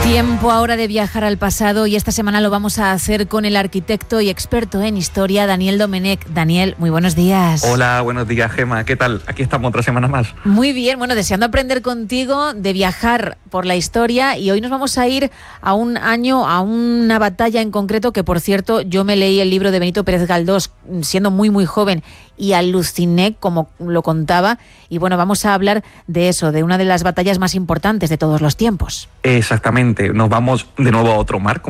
Tiempo ahora de viajar al pasado y esta semana lo vamos a hacer con el arquitecto y experto en historia, Daniel Domenech. Daniel, muy buenos días. Hola, buenos días, Gemma. ¿Qué tal? Aquí estamos otra semana más. Muy bien, bueno, deseando aprender contigo de viajar por la historia, y hoy nos vamos a ir a un año, a una batalla en concreto que, por cierto, yo me leí el libro de Benito Pérez Galdós siendo muy joven y aluciné como lo contaba. Y bueno, vamos a hablar de eso, de una de las batallas más importantes de todos los tiempos. Exactamente. Nos vamos de nuevo a otro mar,